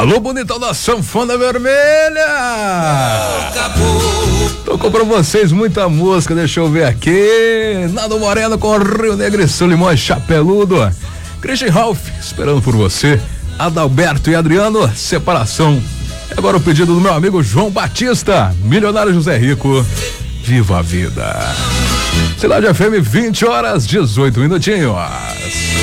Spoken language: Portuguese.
Alô, bonitão da Sanfona Vermelha! Tocou pra vocês muita música, deixa eu ver aqui. Nando Moreno com Rio Negro e Solimões Chapeludo. Christian Ralph, esperando por você. Adalberto e Adriano, Separação. E agora o pedido do meu amigo João Batista, Milionário José Rico, Viva a Vida. Cidade FM, 20 horas, 18 minutinhos.